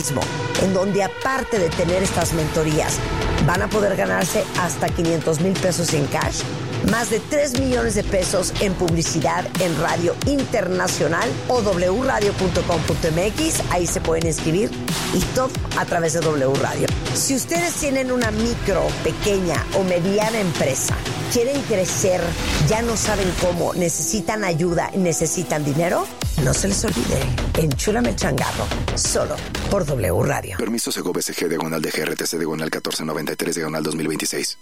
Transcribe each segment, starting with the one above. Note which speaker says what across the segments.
Speaker 1: en donde aparte de tener estas mentorías, van a poder ganarse hasta 500,000 pesos en cash, más de 3 millones de pesos en publicidad en radio internacional o wradio.com.mx. Ahí se pueden inscribir y todo a través de W Radio. Si ustedes tienen una micro, pequeña o mediana empresa, quieren crecer, ya no saben cómo, necesitan ayuda, necesitan dinero, no se les olvide, enchúlame el changarro, solo por W Radio.
Speaker 2: Permiso Segov SG /DGRTC /1493 /2026.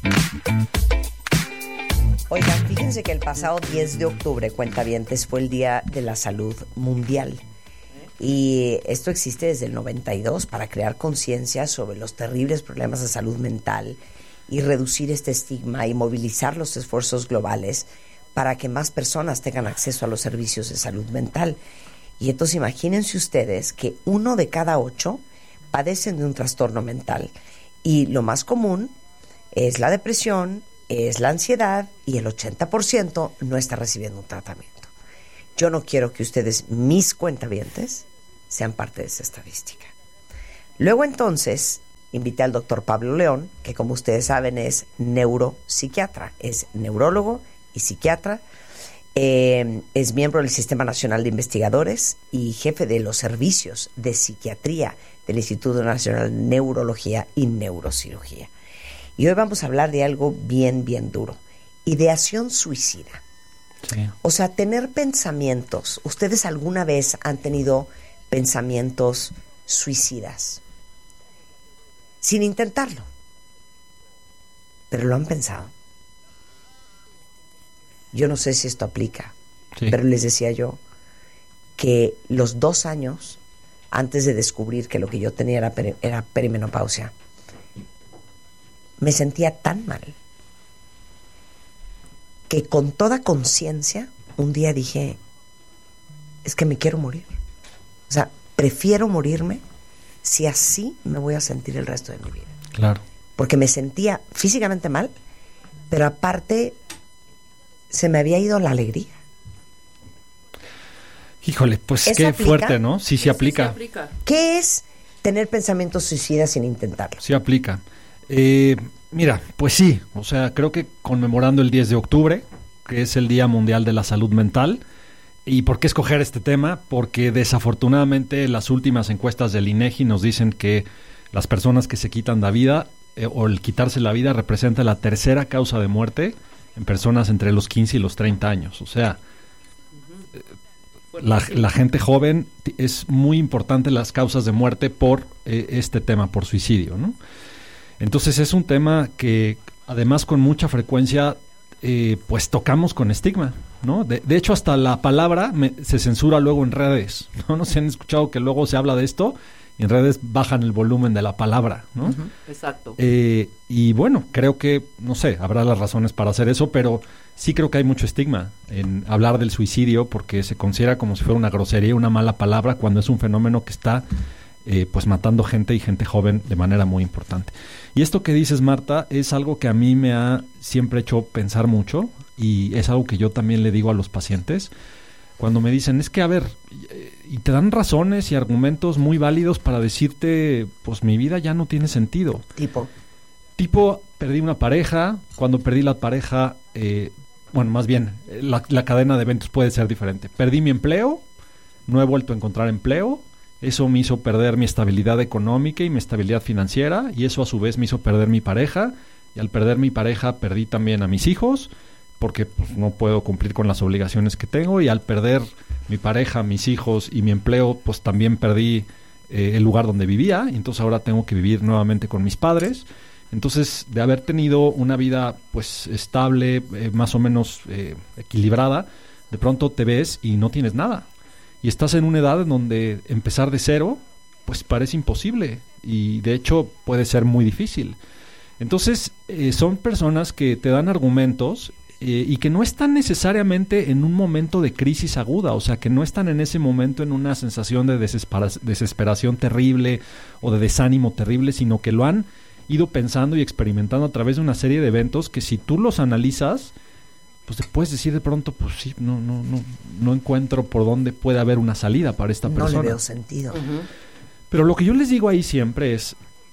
Speaker 1: Oigan, fíjense que el pasado 10 de octubre, cuentavientes, fue el Día de la Salud Mundial. Y esto existe desde el 92 para crear conciencia sobre los terribles problemas de salud mental y reducir este estigma y movilizar los esfuerzos globales para que más personas tengan acceso a los servicios de salud mental. Y entonces imagínense ustedes que 1 de cada 8 padecen de un trastorno mental. Y lo más común es la depresión, es la ansiedad, y el 80% no está recibiendo un tratamiento. Yo no quiero que ustedes, mis cuentavientes, sean parte de esa estadística. Luego entonces invité al doctor Pablo León, que como ustedes saben es neuropsiquiatra, es neurólogo y psiquiatra, es miembro del Sistema Nacional de Investigadores y jefe de los servicios de psiquiatría del Instituto Nacional de Neurología y Neurocirugía. Y hoy vamos a hablar de algo bien, bien duro. Ideación suicida.
Speaker 3: Sí.
Speaker 1: O sea, tener pensamientos. ¿Ustedes alguna vez han tenido pensamientos suicidas? Sin intentarlo. Pero lo han pensado. Yo no sé si esto aplica. Sí. Pero les decía yo que los 2 años antes de descubrir que lo que yo tenía era perimenopausia, me sentía tan mal que con toda conciencia un día dije, es que me quiero morir. O sea, prefiero morirme si así me voy a sentir el resto de mi vida.
Speaker 3: Claro. Porque
Speaker 1: me sentía físicamente mal, pero aparte se me había ido la alegría.
Speaker 3: Híjole, pues qué
Speaker 1: aplica?
Speaker 3: Fuerte, ¿no? Sí aplica.
Speaker 1: ¿Qué es tener pensamientos suicidas sin intentarlo?
Speaker 3: Sí aplica. Mira, pues sí, o sea, creo que conmemorando el 10 de octubre, que es el Día Mundial de la Salud Mental. ¿Y por qué escoger este tema? Porque desafortunadamente las últimas encuestas del INEGI nos dicen que las personas que se quitan la vida o el quitarse la vida representa la tercera causa de muerte en personas entre los 15 y los 30 años. O sea, la gente joven es muy importante las causas de muerte por este tema, por suicidio, ¿no? Entonces es un tema que además con mucha frecuencia pues tocamos con estigma, ¿no? De hecho hasta la palabra se censura luego en redes, ¿no? No se han escuchado que luego se habla de esto y en redes bajan el volumen de la palabra, ¿no?
Speaker 4: Uh-huh. Exacto.
Speaker 3: Y bueno, creo que, no sé, habrá las razones para hacer eso, pero sí creo que hay mucho estigma en hablar del suicidio porque se considera como si fuera una grosería, una mala palabra, cuando es un fenómeno que está pues matando gente y gente joven de manera muy importante. Y esto que dices, Marta, es algo que a mí me ha siempre hecho pensar mucho y es algo que yo también le digo a los pacientes cuando me dicen, es que a ver, y te dan razones y argumentos muy válidos para decirte, pues mi vida ya no tiene sentido. Tipo, perdí una pareja, cuando perdí la pareja, bueno, más bien, la cadena de eventos puede ser diferente. Perdí mi empleo, no he vuelto a encontrar empleo, eso me hizo perder mi estabilidad económica y mi estabilidad financiera, y eso a su vez me hizo perder mi pareja, y al perder mi pareja perdí también a mis hijos, porque pues, no puedo cumplir con las obligaciones que tengo, y al perder mi pareja, mis hijos y mi empleo, pues también perdí el lugar donde vivía, y entonces ahora tengo que vivir nuevamente con mis padres. Entonces, de haber tenido una vida pues estable, más o menos equilibrada, de pronto te ves y no tienes nada. Y estás en una edad en donde empezar de cero, pues parece imposible. Y de hecho puede ser muy difícil. Entonces, son personas que te dan argumentos y que no están necesariamente en un momento de crisis aguda. O sea, que no están en ese momento en una sensación de desesperación terrible o de desánimo terrible, sino que lo han ido pensando y experimentando a través de una serie de eventos que si tú los analizas, pues te puedes decir de pronto, pues sí, no encuentro por dónde puede haber una salida para esta persona.
Speaker 1: No le veo sentido. Uh-huh.
Speaker 3: Pero lo que yo les digo ahí siempre es,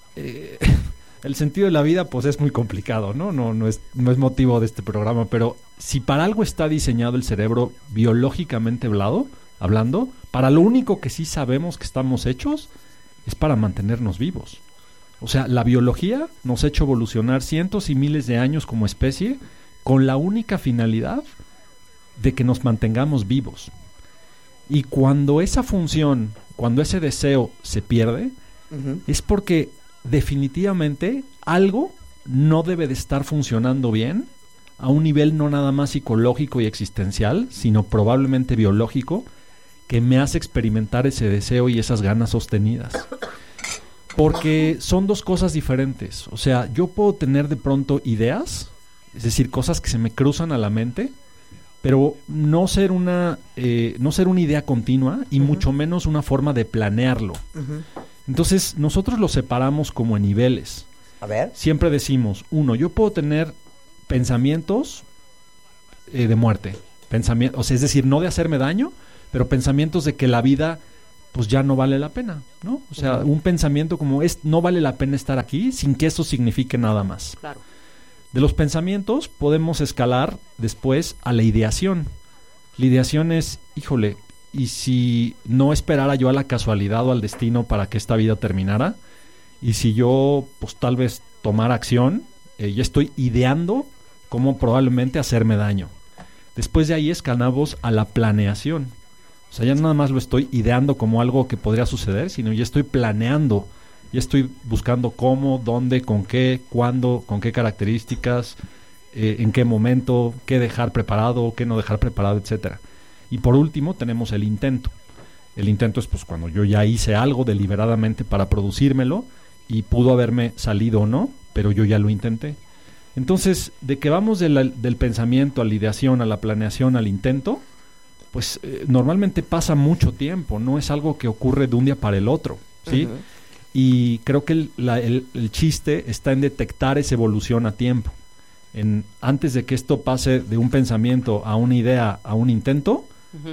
Speaker 3: el sentido de la vida pues es muy complicado, ¿no? No es motivo de este programa, pero si para algo está diseñado el cerebro biológicamente hablando, para lo único que sí sabemos que estamos hechos es para mantenernos vivos. O sea, la biología nos ha hecho evolucionar cientos y miles de años como especie con la única finalidad de que nos mantengamos vivos. Y cuando esa función, cuando ese deseo se pierde, es porque definitivamente algo no debe de estar funcionando bien a un nivel no nada más psicológico y existencial, sino probablemente biológico, que me hace experimentar ese deseo y esas ganas sostenidas. Porque son dos cosas diferentes. O sea, yo puedo tener de pronto ideas, es decir, cosas que se me cruzan a la mente, pero no ser una idea continua y mucho menos una forma de planearlo. Entonces, nosotros lo separamos como en niveles.
Speaker 1: A ver.
Speaker 3: Siempre decimos, yo puedo tener pensamientos de muerte. O sea, es decir, no de hacerme daño, pero pensamientos de que la vida pues ya no vale la pena, ¿no? O sea, un pensamiento como no vale la pena estar aquí sin que eso signifique nada más.
Speaker 4: Claro.
Speaker 3: De los pensamientos podemos escalar después a la ideación. La ideación es, híjole, ¿y si no esperara yo a la casualidad o al destino para que esta vida terminara? Y si yo, pues tal vez tomara acción, ya estoy ideando cómo probablemente hacerme daño. Después de ahí escalamos a la planeación. O sea, ya no nada más lo estoy ideando como algo que podría suceder, sino ya estoy planeando. Ya estoy buscando cómo, dónde, con qué, cuándo, con qué características, en qué momento, qué dejar preparado, qué no dejar preparado, etcétera. Y por último tenemos el intento. El intento es pues cuando yo ya hice algo deliberadamente para producírmelo y pudo haberme salido o no, pero yo ya lo intenté. Entonces, de que vamos del pensamiento a la ideación, a la planeación, al intento, pues normalmente pasa mucho tiempo, no es algo que ocurre de un día para el otro, ¿sí? Y creo que el chiste está en detectar esa evolución a tiempo. Antes de que esto pase de un pensamiento a una idea, a un intento,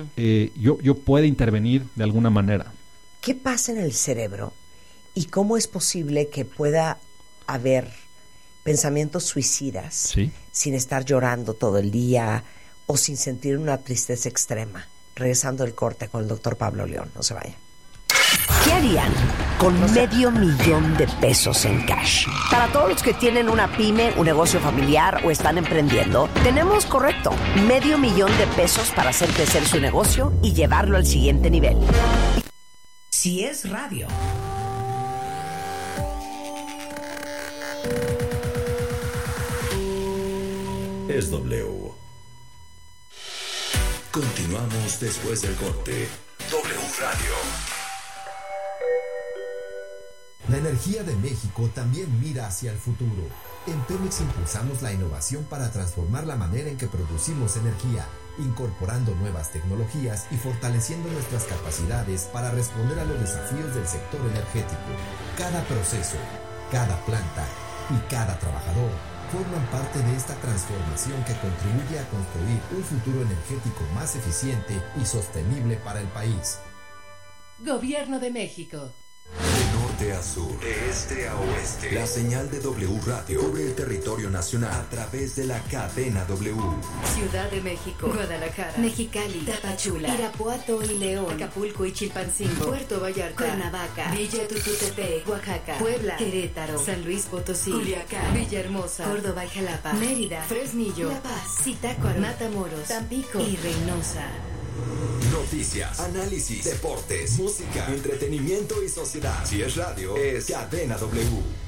Speaker 3: yo puedo intervenir de alguna manera.
Speaker 1: ¿Qué pasa en el cerebro y cómo es posible que pueda haber pensamientos suicidas sin estar llorando todo el día o sin sentir una tristeza extrema? Regresando el corte con el doctor Pablo León. No se vayan. ¿Qué harían con $500,000 de pesos en cash? Para todos los que tienen una pyme, un negocio familiar o están emprendiendo, tenemos $500,000 de pesos para hacer crecer su negocio y llevarlo al siguiente nivel. Si es radio.
Speaker 5: Es W. Continuamos después del corte. W Radio.
Speaker 6: La energía de México también mira hacia el futuro. En Pemex impulsamos la innovación para transformar la manera en que producimos energía, incorporando nuevas tecnologías y fortaleciendo nuestras capacidades para responder a los desafíos del sector energético. Cada proceso, cada planta y cada trabajador forman parte de esta transformación que contribuye a construir un futuro energético más eficiente y sostenible para el país.
Speaker 7: Gobierno de México.
Speaker 5: De norte a sur, de este a oeste, la señal de W Radio cubre el territorio nacional a través de la cadena W.
Speaker 7: Ciudad de México, Guadalajara, Mexicali, Tapachula, Irapuato y León, Acapulco y Chilpancingo, Puerto Vallarta, Cuernavaca, Villa Tututepec, Oaxaca, Puebla, Querétaro, San Luis Potosí, Culiacán, Villahermosa, Córdoba y Jalapa, Mérida, Fresnillo, La Paz, Zitácuaro, Matamoros, Tampico y Reynosa.
Speaker 5: Noticias, análisis, deportes, música, entretenimiento y sociedad. Si es radio, es Cadena W.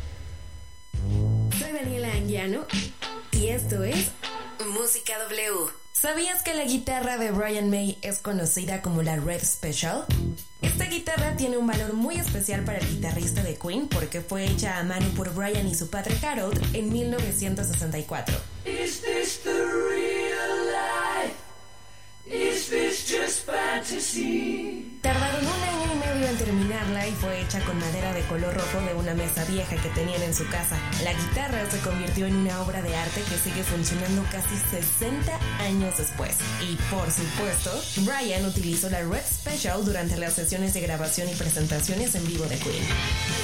Speaker 8: Soy Daniela Anguiano y esto es Música W. ¿Sabías que la guitarra de Brian May es conocida como la Red Special? Esta guitarra tiene un valor muy especial para el guitarrista de Queen porque fue hecha a mano por Brian y su padre Harold en 1964.
Speaker 9: Is this the real life? Is this just bad?
Speaker 8: Tardaron 1 año y medio en terminarla y fue hecha con madera de color rojo de una mesa vieja que tenían en su casa. La guitarra se convirtió en una obra de arte que sigue funcionando casi 60 años después. Y por supuesto, Brian utilizó la Red Special durante las sesiones de grabación y presentaciones en vivo de Queen.